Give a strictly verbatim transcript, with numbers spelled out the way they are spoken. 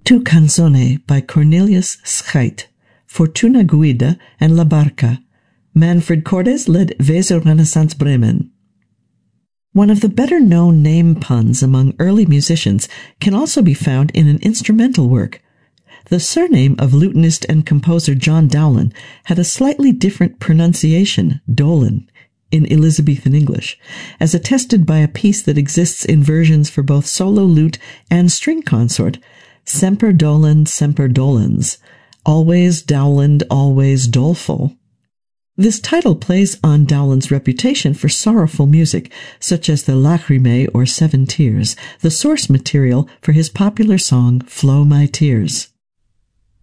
Tu Canzone by Cornelius Scheidt, Fortuna Guida and La Barca. Manfred Cordes led Weser Renaissance Bremen. One of the better-known name puns among early musicians can also be found in an instrumental work. The surname of lutenist and composer John Dowland had a slightly different pronunciation, Dolan, in Elizabethan English, as attested by a piece that exists in versions for both solo lute and string consort, Semper Dolend, Semper Dolens, always Dowland, always doleful. This title plays on Dowland's reputation for sorrowful music, such as the Lacrimae or Seven Tears, the source material for his popular song Flow My Tears.